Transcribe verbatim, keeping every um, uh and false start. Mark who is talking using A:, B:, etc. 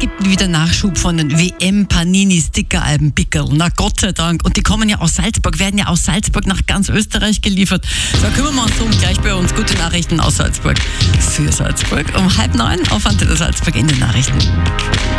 A: gibt wieder Nachschub von den W M-Panini-Sticker-Alben-Pickel. Na Gott sei Dank. Und die kommen ja aus Salzburg, werden ja aus Salzburg nach ganz Österreich geliefert. Da kümmern wir uns drum, gleich bei uns. Gute Nachrichten aus Salzburg. Für Salzburg um halb neun auf Antenne Salzburg in den Nachrichten.